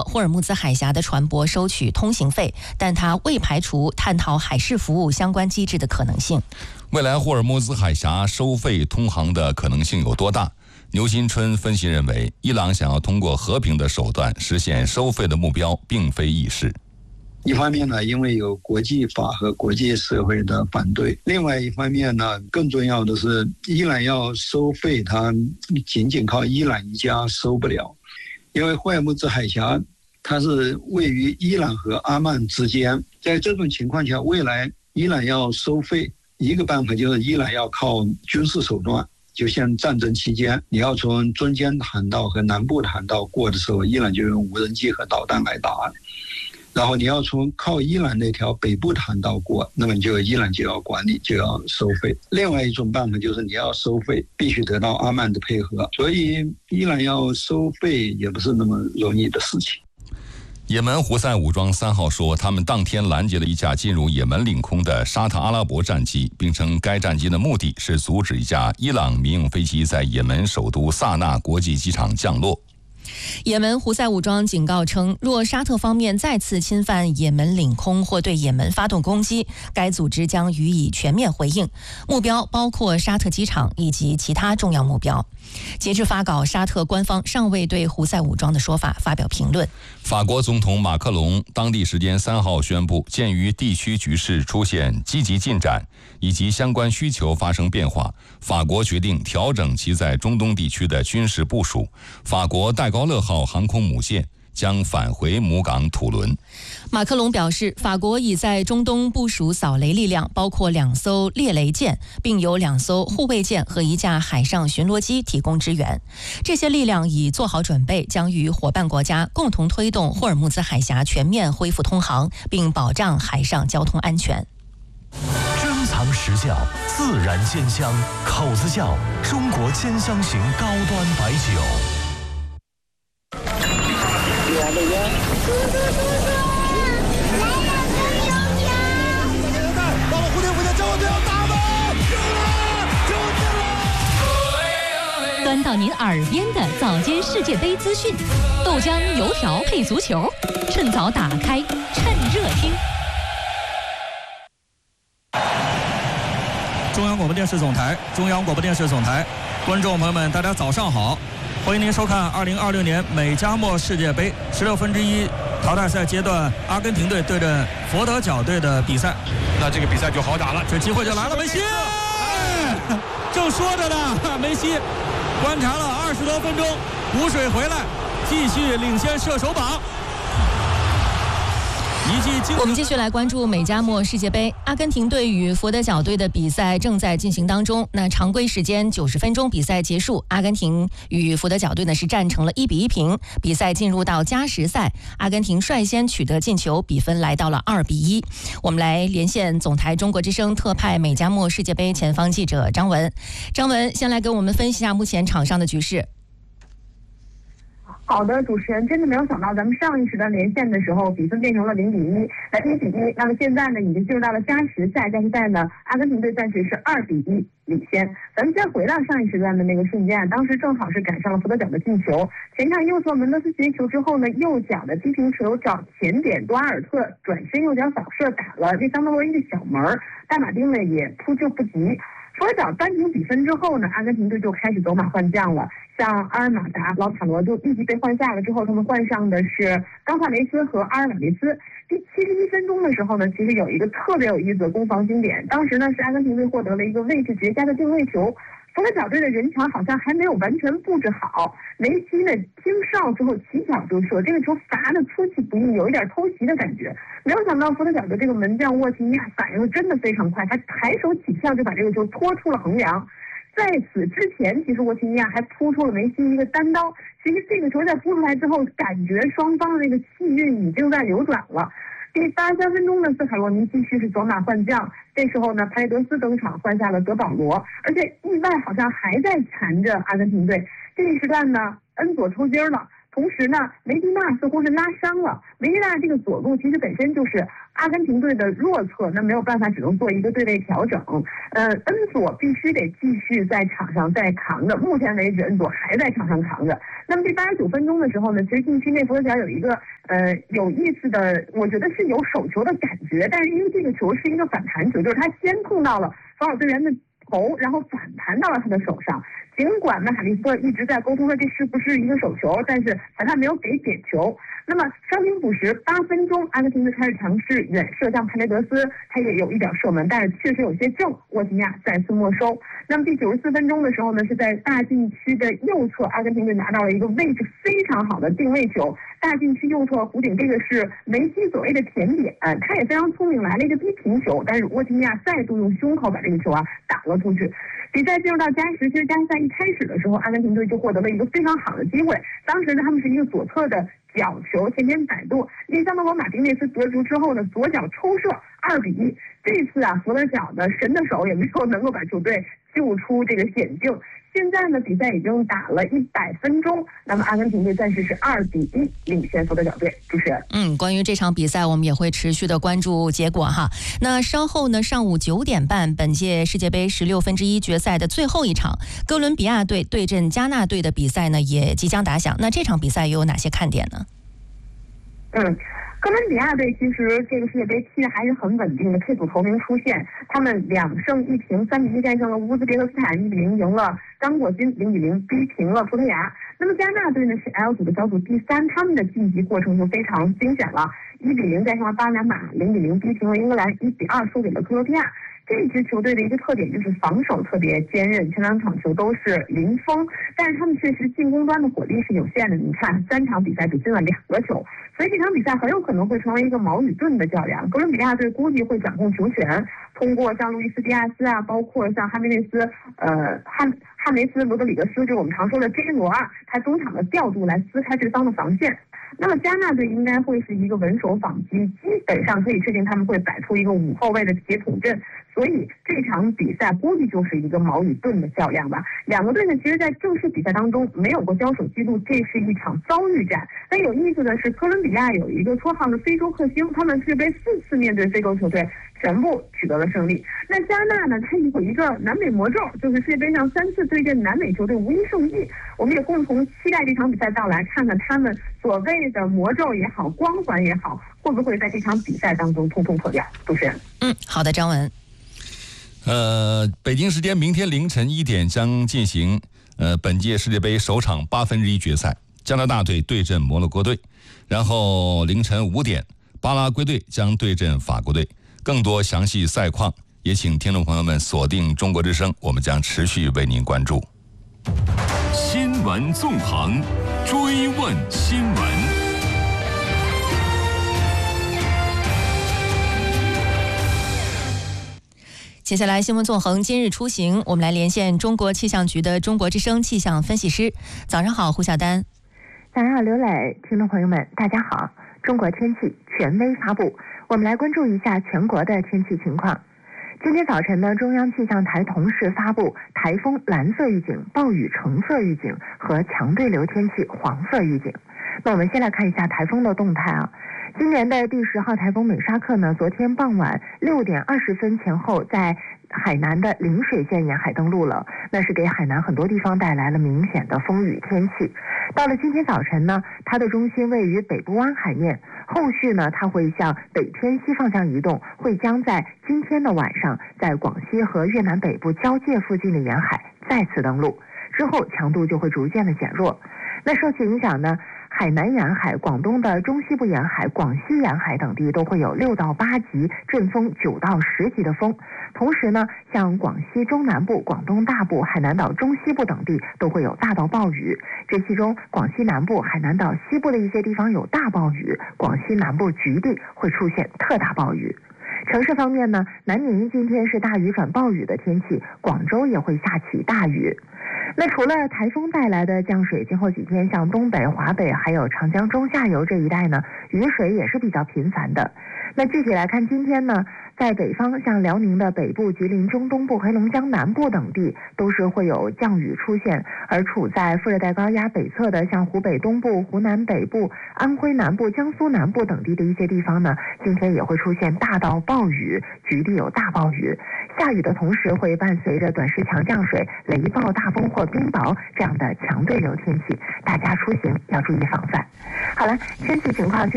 霍尔木兹海峡的船舶收取通行费，但他未排除探讨海事服务相关机制的可能性。 未来霍尔木兹海峡收费通航的可能性有多大？牛新春分析认为，伊朗想要通过和平的手段实现收费的目标并非易事。 一方面呢，因为有国际法和国际社会的反对；另外一方面呢，更重要的是，伊朗要收费，它仅仅靠伊朗一家收不了，因为霍尔木兹海峡它是位于伊朗和阿曼之间，在这种情况下，未来伊朗要收费，一个办法就是伊朗要靠军事手段。就像战争期间，你要从中间航道和南部航道过的时候，伊朗就用无人机和导弹来打。然后你要从靠伊朗那条北部的航道过，那么伊朗就要管理，就要收费。另外一种办法就是你要收费，必须得到阿曼的配合，所以伊朗要收费也不是那么容易的事情。 也门胡塞武装3号说，他们当天拦截了一架进入也门领空的沙特阿拉伯战机，并称该战机的目的是阻止一架伊朗民用飞机在也门首都萨那国际机场降落。 也门胡塞武装警告称，若沙特方面再次侵犯也门领空或对也门发动攻击，该组织将予以全面回应，目标包括沙特机场以及其他重要目标。截至发稿，沙特官方尚未对胡塞武装的说法发表评论。 法国总统马克龙当地时间3号宣布，鉴于地区局势出现积极进展以及相关需求发生变化，法国决定调整其在中东地区的军事部署。法国戴高乐号航空母舰将返回母港土伦。 马克龙表示，法国已在中东部署扫雷力量，包括2艘猎雷舰，并有2艘护卫舰和一架海上巡逻机提供支援。这些力量已做好准备，将与伙伴国家共同推动霍尔木兹海峡全面恢复通航，并保障海上交通安全。 珍藏实窖，自然鲜香，口子窖，中国兼香型高端白酒。 端到您耳边的早间世界杯资讯，豆浆油条配足球，趁早打开，趁热听。 中央广播电视总台，观众朋友们，大家早上好，欢迎您收看2026年美加墨世界杯16分之一淘汰赛阶段，阿根廷队对阵佛得角队的比赛。 那这个比赛就好打了， 这机会就来了，梅西，正说着呢，梅西观察了20多分钟，补水回来，继续领先射手榜。 我们继续来关注美加墨世界杯，阿根廷队与佛得角队的比赛正在进行当中。那常规时间90分钟比赛结束，阿根廷与佛得角队呢是战成了1比1平。比赛进入到加时赛，阿根廷率先取得进球，比分来到了2比1。我们来连线总台中国之声特派美加墨世界杯前方记者张文。张文，先来给我们分析一下目前场上的局势。 好的，主持人，真的没有想到，咱们上一时段连线的时候，比分变成了0比1，来1比1。那么现在呢，已经进入到了加时赛，加时赛呢，阿根廷队暂时是2比1领先。咱们先回到上一时段的那个瞬间，当时正好是赶上了佛得角的进球，前场右侧门德斯接球之后呢，右脚的低平球找前点多阿尔特转身右脚扫射打了这桑德罗伊的小门，戴马丁呢也扑救不及。佛得角扳平比分之后呢，阿根廷队就开始走马换将了。像阿尔马达、劳塔罗就立即被换下了之后，他们换上的是冈萨雷斯和阿尔瓦雷斯。第71分钟的时候呢，其实有一个特别有意思的攻防经典，当时呢是阿根廷队获得了一个位置绝佳的定位球，佛得角队的人墙好像还没有完全布置好，梅西呢听哨之后起脚就射，这个球罚的出其不意，有一点偷袭的感觉。没有想到佛得角的这个门将沃提尼亚反应真的非常快，他抬手起跳就把这个球拖出了横梁。在此之前，其实沃提尼亚还扑出了梅西一个单刀。其实这个球在扑出来之后，感觉双方的那个气运已经在流转了。第83分钟呢，斯卡罗尼继续是走马换将，这时候呢，帕雷德斯登场换下了德保罗，而且意外好像还在缠着阿根廷队。这一时段呢，恩佐抽筋了， 同时呢，梅迪纳似乎是拉伤了。梅迪纳这个左路其实本身就是阿根廷队的弱侧，那没有办法，只能做一个对位调整。恩佐必须得继续在场上再扛着，目前为止恩佐还在场上扛着。那么第89分钟的时候呢，其实禁区内佛得角有一个有意思的，我觉得是有手球的感觉，但是因为这个球是一个反弹球，就是他先碰到了防守队员的头，然后反弹到了他的手上。尽管呢，海利斯特一直在沟通说这是不是一个手球，但是裁判没有给点球。那么伤停补时8分钟，阿根廷队开始尝试远射向帕雷德斯，他也有一点射门，但是确实有些正，沃提尼亚再次没收。那么第94分钟的时候呢，是在大禁区的右侧，阿根廷队拿到了一个位置非常好的定位球，大禁区右侧弧顶，这个是梅西所谓的甜点，他也非常聪明，来了一个逼平球，但是沃提尼亚再度用胸口把这个球打了出去。比赛进入到加时，其实加时赛一开始的时候，阿根廷队就获得了一个非常好的机会。当时呢，他们是一个左侧的角球前点摆渡，利桑德罗马丁内斯得足之后呢，左脚抽射2-1。这次佛得角的神的手也没有能够把球队救出这个险境。现在呢，比赛已经打了100分钟，那么阿根廷队暂时是2-1领先佛得角队。主持人， 关于这场比赛，我们也会持续的关注结果哈。那稍后呢，上午9点半，本届世界杯16分之一决赛的最后一场，哥伦比亚队对阵加纳队的比赛呢，也即将打响。那这场比赛又有哪些看点呢？ 哥伦比亚队其实这个世界杯踢的还是很稳定的，K 组头名出现，他们2胜1平，3-1战胜了乌兹别克斯坦，1-0赢了刚果金，0-0逼平了葡萄牙。那么加纳队呢是 L 组的小组第3，他们的晋级过程就非常惊险了，1-0战胜了巴拿马，0-0逼平了英格兰，1-2输给了克罗地亚。这支球队的一个特点就是防守特别坚韧，前2场球都是零封，但是他们确实进攻端的火力是有限的。你看3场比赛只进了2个球，所以这场比赛很有可能会成为一个矛与盾的较量。哥伦比亚队估计会掌控球权，通过像路易斯迪亚斯包括像哈梅内斯、汉梅斯、罗德里格斯，就是我们常说的 J 罗他中场的调度来撕开对方的防线。那么加纳队应该会是一个稳守反击，基本上可以确定他们会摆出一个5后卫的铁桶阵，所以这场比赛估计就是一个矛与盾的较量吧。两个队呢，其实在正式比赛当中没有过交手记录，这是一场遭遇战。但有意思的是，哥伦比亚有一个绰号的非洲克星，他们世界杯4次面对非洲球队全部取得了胜利。那加纳呢，它有一个南美魔咒，就是世界杯上3次对阵南美球队无一胜意。我们也共同期待这场比赛到来，看看他们所谓的魔咒也好，光环也好，会不会在这场比赛当中通通破掉。主持人， 好的，张文。 北京时间明天凌晨1点将进行本届世界杯首场8分之一决赛，加拿大队对阵摩洛哥队，然后凌晨5点，巴拉圭队将对阵法国队。更多详细赛况，也请听众朋友们锁定中国之声，我们将持续为您关注。 新闻纵横，追问新闻。 接下来新闻纵横今日出行，我们来连线中国气象局的中国之声气象分析师。早上好，胡晓丹。 早上好，刘磊，听众朋友们，大家好。中国天气权威发布，我们来关注一下全国的天气情况。今天早晨呢，中央气象台同时发布台风蓝色预警、暴雨橙色预警和强对流天气黄色预警。那我们先来看一下台风的动态啊。今年的第10号台风美沙克呢，昨天傍晚6点20分前后在海南的陵水县沿海登陆了，那是给海南很多地方带来了明显的风雨天气。到了今天早晨呢，它的中心位于北部湾海面，后续呢它会向北偏西方向移动，会将在今天的晚上在广西和越南北部交界附近的沿海再次登陆，之后强度就会逐渐的减弱。那受其影响呢，海南沿海、广东的中西部沿海、广西沿海等地都会有6到8级阵风，9到10级的风。同时呢，像广西中南部、广东大部、海南岛中西部等地都会有大到暴雨。这其中，广西南部、海南岛西部的一些地方有大暴雨，广西南部局地会出现特大暴雨。城市方面呢，南宁今天是大雨转暴雨的天气，广州也会下起大雨。那除了台风带来的降水，今后几天像东北、华北还有长江中下游这一带呢，雨水也是比较频繁的。那具体来看，今天呢， 在北方，像辽宁的北部、吉林中东部、黑龙江南部等地都是会有降雨出现，而处在副热带高压北侧的像湖北东部、湖南北部、安徽南部、江苏南部等地的一些地方呢，今天也会出现大到暴雨，局地有大暴雨。下雨的同时会伴随着短时强降水、雷暴、大风或冰雹这样的强对流天气，大家出行要注意防范。好了，天气情况就